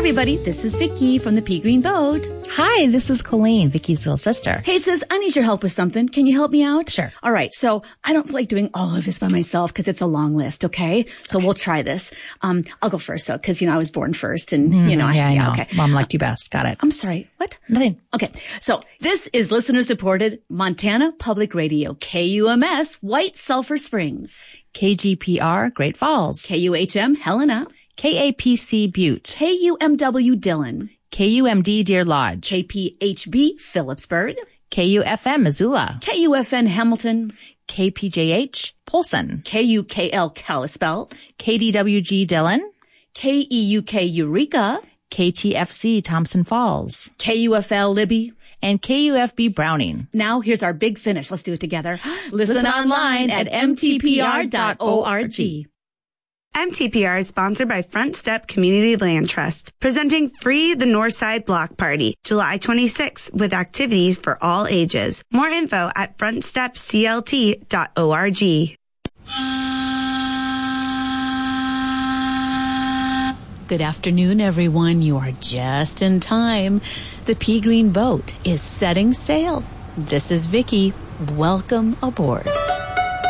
everybody. This is Vicky from the Pea Green Boat. Hi, this is Colleen, Vicky's little sister. Hey, sis, I need your help with something. Can you help me out? Sure. All right. So I don't feel like doing all of this by myself because it's a long list. Okay. So we'll try this. I'll go first though, because, I was born first and, I know. Okay. Mom liked you best. Got it. I'm sorry. What? Nothing. Okay. So this is listener supported Montana Public Radio, KUMS, White Sulphur Springs. KGPR, Great Falls. KUHM, Helena. KAPC, Butte. KUMW, Dillon. KUMD, Deer Lodge. KPHB, Phillipsburg. KUFM, Missoula. KUFN, Hamilton. KPJH, Polson. KUKL, Kalispell. KDWG, Dillon. KEUK, Eureka. KTFC, Thompson Falls. KUFL, Libby. And KUFB, Browning. Now here's our big finish. Let's do it together. Listen online at mtpr.org. MTPR is sponsored by Front Step Community Land Trust, presenting Free the Northside Block Party, July 26th, with activities for all ages. More info at frontstepclt.org. Good afternoon, everyone. You are just in time. The Pea Green Boat is setting sail. This is Vicky. Welcome aboard.